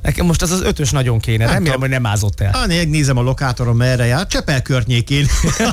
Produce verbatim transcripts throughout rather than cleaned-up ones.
Nekem most az az ötös nagyon kéne, nem remélem, hogy nem ázott el. Ah, nézem a lokátorom, merre jár, Csepel környékén.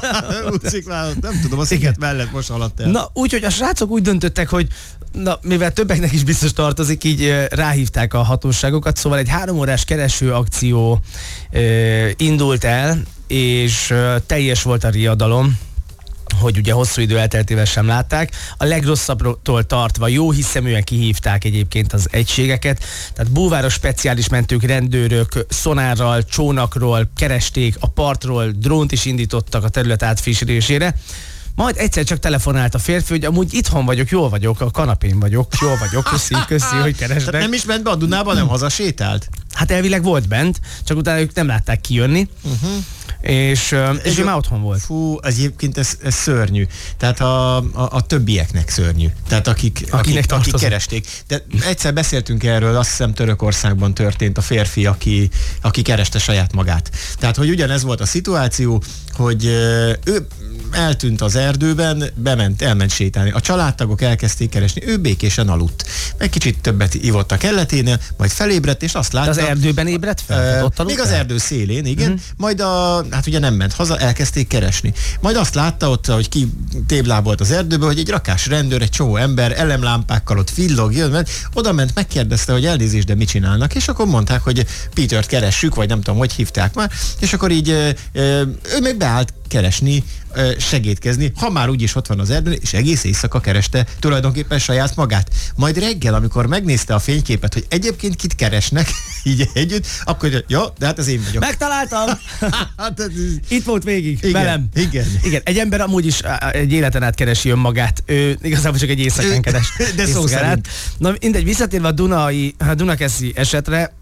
Nem tudom, a sziget mellett most haladt el. Na, úgyhogy a srácok úgy döntöttek, hogy na, mivel többeknek is biztos tartozik, így ráhívták a hatóságokat, szóval egy három órás kereső akció uh, indult el, és uh, teljes volt a riadalom, hogy ugye hosszú idő elteltével sem látták. A legrosszabbtól tartva jó hiszeműen kihívták egyébként az egységeket, tehát búváros speciális mentők, rendőrök szonárral, csónakról keresték, a partról drónt is indítottak a terület átfésülésére. Majd egyszer csak telefonált a férfi, hogy amúgy itthon vagyok, jól vagyok, a kanapén vagyok, jól vagyok, köszi, köszi, hogy keresnek. Tehát nem is ment be a Dunába, nem hazasétált? Hát elvileg volt bent, csak utána ők nem látták kijönni. Uh-huh. És, és ő már otthon volt. Fú, az egyébként ez, ez szörnyű. Tehát a, a, a többieknek szörnyű. Tehát akik, akik, akik keresték. De egyszer beszéltünk erről, azt hiszem Törökországban történt a férfi, aki, aki kereste saját magát. Tehát, hogy ugyanez volt a szituáció, hogy ő eltűnt az erdőben, bement, elment sétálni. A családtagok elkezdték keresni, ő békésen aludt. Egy kicsit többet ivott a kelleténél, majd felébredt, és azt látta... De az erdőben ébredt fel? Uh, ott még az erdő szélén, igen. Uh-huh. Majd a, hát ugye nem ment haza, elkezdték keresni. Majd azt látta ott, hogy ki téblábolt az erdőből, hogy egy rakás rendőr, egy csomó ember, elemlámpákkal ott villog, jön, ment, oda ment, megkérdezte, hogy elnézést, de mit csinálnak, és akkor mondták, hogy Pétert keressük, vagy nem tudom, hogy hívták már, és akkor így ő még beállt keresni, segítkezni, ha már úgyis ott van az erdőn, és egész éjszaka kereste tulajdonképpen saját magát. Majd reggel, amikor megnézte a fényképet, hogy egyébként kit keresnek, így együtt, akkor ja, de hát ez én vagyok. Megtaláltam! Itt volt végig, igen, velem. Igen. Igen, egy ember amúgy is egy életen át keresi önmagát. Ő igazából csak egy éjszakán keres. De szó szerint. Na mindegy, visszatérve a Dunai, a Dunakeszi esetre,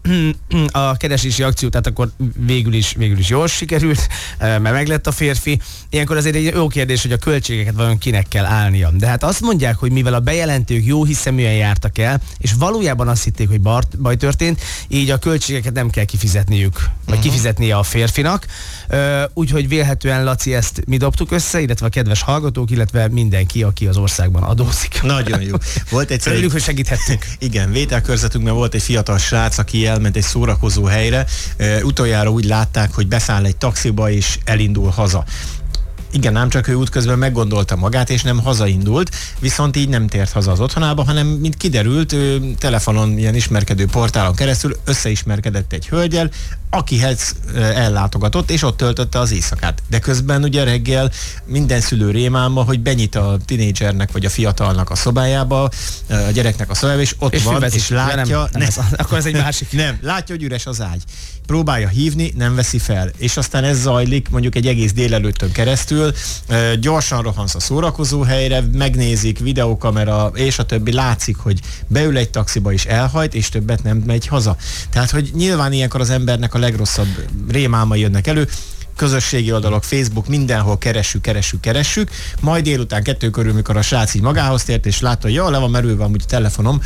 a keresési akció, tehát akkor végül is, végül is jól sikerült, mert meglett a férfi. Ilyenkor azért egy jó kérdés, hogy a költségeket vajon kinek kell állnia. De hát azt mondják, hogy mivel a bejelentők jó hiszeműen jártak el, és valójában azt hitték, hogy baj történt, így a költségeket nem kell kifizetniük, vagy uh-huh. kifizetnie a férfinak. Úgyhogy vélhetően, Laci, ezt mi dobtuk össze, illetve a kedves hallgatók, illetve mindenki, aki az országban adózik. Nagyon jó. Volt egyszer Örülünk, hogy segíthettünk. Igen, vételkörzetünkben volt egy fiatal srác, aki elment egy szórakozó helyre. Uh, utoljára úgy látták, hogy beszáll egy taxiba és elindul haza. Igen, ám csak ő útközben meggondolta magát, és nem hazaindult, viszont így nem tért haza az otthonába, hanem, mint kiderült, ő telefonon, ilyen ismerkedő portálon keresztül összeismerkedett egy hölgyel, akihez ellátogatott, és ott töltötte az éjszakát. De közben ugye reggel minden szülő rémálma, hogy benyit a tinédzsernek vagy a fiatalnak a szobájába, a gyereknek a szobájába, és ott és van, és látja... Nem, nem, nem, akkor ez egy másik. Nem, látja, hogy üres az ágy. Próbálja hívni, nem veszi fel. És aztán ez zajlik mondjuk egy egész délelőttön keresztül, gyorsan rohansz a szórakozó helyre, megnézik, videókamera, és a többi, látszik, hogy beül egy taxiba és elhajt, és többet nem megy haza. Tehát, hogy nyilván ilyenkor az embernek a legrosszabb rémálmai jönnek elő, közösségi oldalak, Facebook, mindenhol keressük, keressük, keressük, majd délután kettő körül, mikor a srác így magához tért, és látta, hogy jó, le van merülve amúgy a telefonom,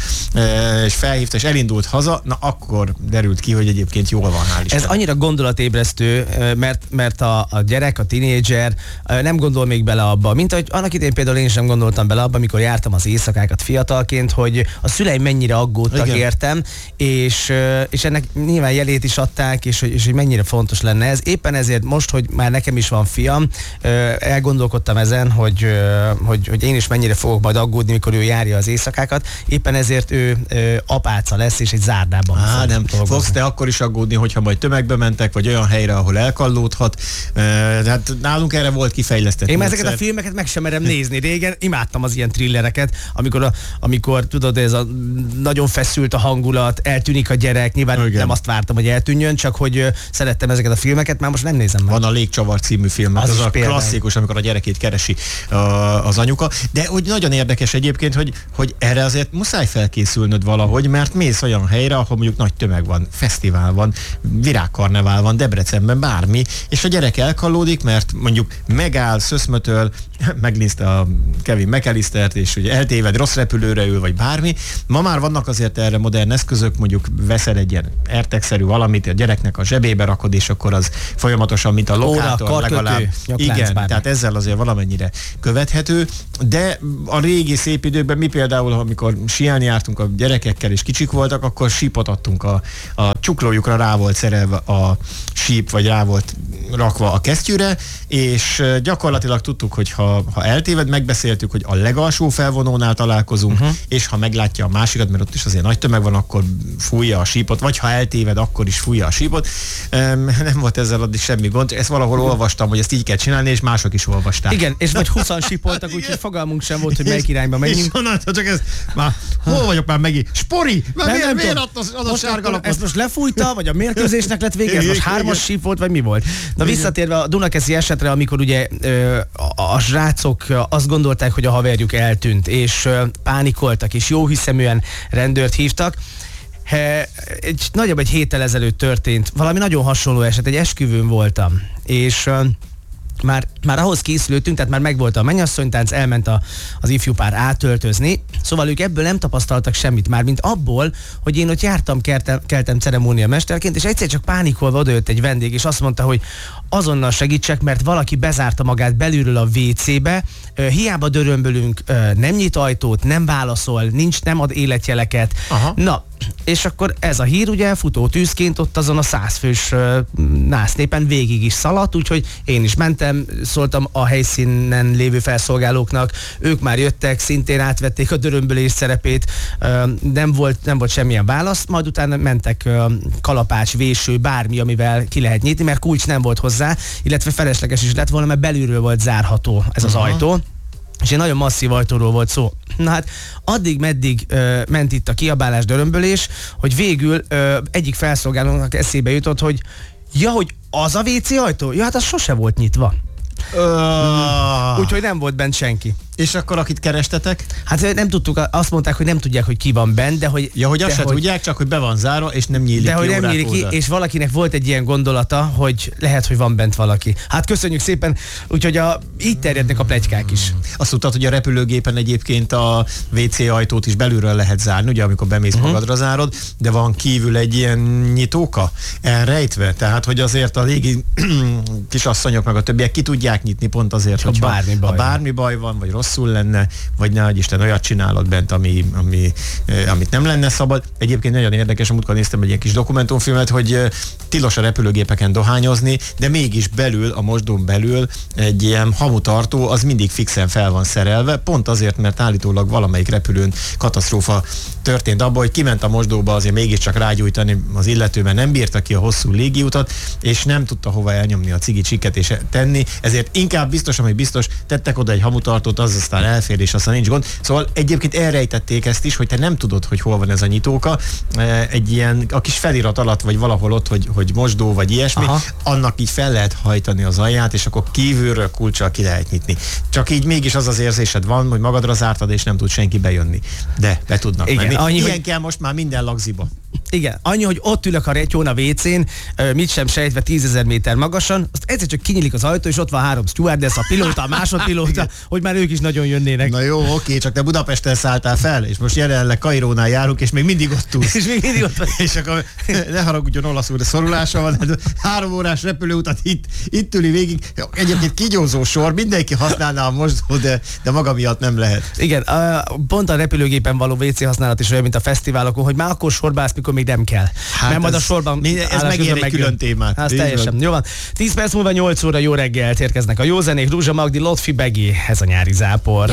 és felhívta, és elindult haza, na akkor derült ki, hogy egyébként jól van, hál' Isten. Ez annyira gondolatébresztő, mert, mert a, a gyerek, a tinédzser nem gondol még bele abba, mint ahogy annak idején például én sem gondoltam bele abba, amikor jártam az éjszakákat fiatalként, hogy a szüleim mennyire aggódtak, igen, értem, és, és ennek nyilván jelét is adták, és, és hogy mennyire fontos lenne ez. Éppen ezért most, hogy már nekem is van fiam, elgondolkodtam ezen, hogy, hogy, hogy én is mennyire fogok majd aggódni, mikor ő járja az éjszakákat. Éppen ezért ő apáca lesz, és egy zárdában Á, fog nem dolgozni. Fogsz te akkor is aggódni, hogyha majd tömegbe mentek, vagy olyan helyre, ahol elkallódhat. Hát nálunk erre volt kifejlesztett. Én ezeket a filmeket meg sem merem nézni. Régen imádtam az ilyen thrillereket, amikor, a, amikor tudod, ez a nagyon feszült a hangulat, eltűnik a gyerek, nyilván igen, nem azt vártam, hogy eltűnjön, csak hogy szerettem ezeket a filmeket, már most nem nézem meg. Van a Légcsavar című film, az, az a például klasszikus, amikor a gyerekét keresi uh, az anyuka. De úgy nagyon érdekes egyébként, hogy, hogy erre azért muszáj felkészülnöd valahogy, mert mész olyan helyre, ahol mondjuk nagy tömeg van, fesztivál van, virágkarnevál van, Debrecenben bármi, és a gyerek elkallódik, mert mondjuk megáll, szöszmötöl, megnézte a Kevin McAllistert, és ugye eltéved, rossz repülőre ül, vagy bármi. Ma már vannak azért erre modern eszközök, mondjuk veszel egy ilyen AirTag-szerű valamit, a gyereknek a zsebébe rakod, és akkor az folyamatosan mint a lokátor Óra, legalább. karkötő, Igen, tehát ezzel azért valamennyire követhető, de a régi szép időkben mi például, amikor síelni jártunk a gyerekekkel és kicsik voltak, akkor sípot adtunk a, a csuklójukra, rá volt szerelve a síp, vagy rá volt rakva a kesztyűre, és gyakorlatilag tudtuk, hogy ha, ha eltéved, megbeszéltük, hogy a legalsó felvonónál találkozunk, uh-huh. és ha meglátja a másikat, mert ott is azért nagy tömeg van, akkor fújja a sípot, vagy ha eltéved, akkor is fújja a sípot. Nem volt ezzel addig semmi gond, ezt valahol olvastam, hogy ezt így kell csinálni, és mások is olvasták. Igen, és vagy húszan sípoltak, úgyhogy fogalmunk sem volt, hogy melyik irányba menjünk. És onnan, csak ez, már, hol vagyok már megint? Spori! Már nem, miért, nem miért tudom. adott az a sárgalapot? Ezt most lefújta, vagy a mérkőzésnek lett vége? Ez most hármas síp volt, vagy mi volt? Na visszatérve a Dunakeszi esetre, amikor ugye ö, a, a srácok azt gondolták, hogy a haverjuk eltűnt, és ö, pánikoltak, és jóhiszeműen rendőrt hívtak. He, egy, nagyobb egy héttel ezelőtt történt valami nagyon hasonló eset, egy esküvőn voltam, és ö, Már, már ahhoz készültünk, tehát már megvolt a mennyasszonytánc, elment a, az ifjú pár átöltözni, szóval ők ebből nem tapasztaltak semmit már, mint abból, hogy én ott jártam, keltem, keltem ceremóniamesterként, és egyszer csak pánikolva odajött egy vendég, és azt mondta, hogy azonnal segítsek, mert valaki bezárta magát belülről a vé cébe, hiába dörömbölünk, nem nyit ajtót, nem válaszol, nincs, nem ad életjeleket. Aha. Na, és akkor ez a hír ugye futó tűzként ott azon a százfős uh, násznépen végig is szaladt, úgyhogy én is mentem, szóltam a helyszínen lévő felszolgálóknak, ők már jöttek, szintén átvették a dörömbölés szerepét, uh, nem, volt, nem volt semmilyen válasz, majd utána mentek uh, kalapács, véső, bármi, amivel ki lehet nyitni, mert kulcs nem volt hozzá, illetve felesleges is lett volna, mert belülről volt zárható ez az Aha. ajtó. És egy nagyon masszív ajtóról volt szó. Na hát, addig-meddig ö, ment itt a kiabálás, dörömbölés, hogy végül ö, egyik felszolgálónak eszébe jutott, hogy ja, hogy az a vé cé ajtó? Ja, hát az sose volt nyitva. Uh. Úgyhogy nem volt bent senki. És akkor akit kerestetek? Hát nem tudtuk, azt mondták, hogy nem tudják, hogy ki van bent, de hogy... Ja, hogy azt se hogy, tudják, csak hogy be van zárva, és nem nyílik de ki. De hogy nem nyílik ki, és valakinek volt egy ilyen gondolata, hogy lehet, hogy van bent valaki. Hát köszönjük szépen, úgyhogy a, így terjednek a pletykák is. Azt tudtad, hogy a repülőgépen egyébként a vé cé ajtót is belülről lehet zárni, ugye, amikor bemész uh-huh. magadra zárod, de van kívül egy ilyen nyitóka elrejtve, tehát hogy azért a légi kisasszonyok meg a többiek ki tudják nyitni pont azért, hogy bármi baj, bármi baj van, vagy rosszul lenne, vagy ne adj Isten, olyat csinálod bent, ami, ami, eh, amit nem lenne szabad. Egyébként nagyon érdekes, amikor néztem egy ilyen kis dokumentumfilmet, hogy eh, tilos a repülőgépeken dohányozni, de mégis belül, a mosdón belül egy ilyen hamutartó, az mindig fixen fel van szerelve, pont azért, mert állítólag valamelyik repülőn katasztrófa történt abban, hogy kiment a mosdóba azért mégiscsak rágyújtani az illető, mert nem bírta ki a hosszú légiutat, és nem tudta hova elnyomni a cigi csikket és tenni, ezért inkább biztos, ami biztos, tettek oda egy hamutartót, az aztán elfér, és aztán nincs gond. Szóval egyébként elrejtették ezt is, hogy te nem tudod, hogy hol van ez a nyitóka, egy ilyen, a kis felirat alatt, vagy valahol ott, hogy, hogy mosdó, vagy ilyesmi, Aha. annak így fel lehet hajtani az alját, és akkor kívülről kulccsal ki lehet nyitni. Csak így mégis az az érzésed van, hogy magadra zártad, és nem tud senki bejönni. De be tudnak Igen, menni. annyi, Ilyen hogy... kell most már minden lagziba. Igen, annyi, hogy ott ülök a retyón a vé cén, mit sem sejtve tízezer méter magasan, azt egyszer csak kinyílik az ajtó, és ott van három stewardess, a pilóta, a másodpilóta, hogy már ők is nagyon jönnének. Na jó, oké, csak te Budapesten szálltál fel, és most jelenleg Kairónál járunk, és még mindig ott tudsz. És még mindig ott van. És akkor ne haragudjon olaszul, de szorulása van, de három órás repülőutat itt, itt üli végig. Egyébként kigyózó sor, mindenki használná a mosdó, de, de maga miatt nem lehet. Igen, a, pont a repülőgépen való vé cé használat is olyan, mint a fesztiválokon, hogy már akkor sorbálsz, mikor még nem kell. Hát mert majd a sorban minden, ez megér egy külön témát. Hát teljesen. Jó van. tíz perc múlva nyolc óra, jó reggelt érkeznek a jó zenék. Rúzsa Magdi, Lotfi Begi, ez a nyári zápor.